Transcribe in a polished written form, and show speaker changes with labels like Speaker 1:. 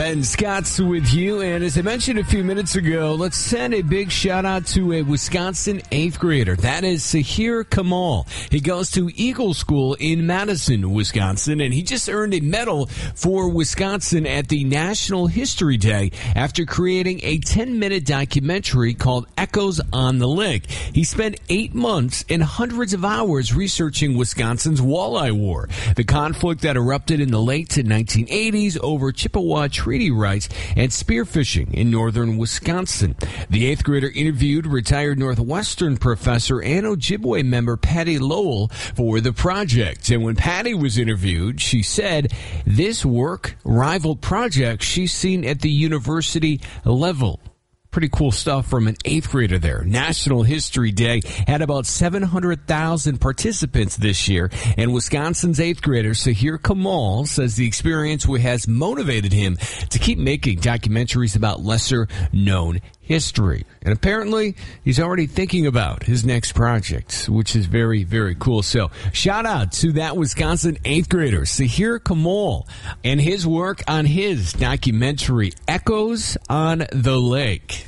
Speaker 1: Ben Scott's with you, and as I mentioned a few minutes ago, let's send a big shout out to a Wisconsin 8th grader. That is Sahir Kamal. He goes to Eagle School in Madison, Wisconsin, and he just earned a medal for Wisconsin at the National History Day after creating a 10-minute documentary called Echoes on the Lake. He spent 8 months and hundreds of hours researching Wisconsin's Walleye War, the conflict that erupted in the late to 1980s over Chippewa treaty rights and spearfishing in northern Wisconsin. The 8th grader interviewed retired Northwestern professor and Ojibwe member Patty Lowell for the project. And when Patty was interviewed, she said this work rivaled projects she's seen at the university level. Pretty cool stuff from an 8th grader there. National History Day had about 700,000 participants this year, and Wisconsin's 8th grader Sahir Kamal says the experience has motivated him to keep making documentaries about lesser-known history. And apparently, he's already thinking about his next project, which is very, very cool. So, shout out to that Wisconsin 8th grader, Sahir Kamal, and his work on his documentary, Echoes on the Lake.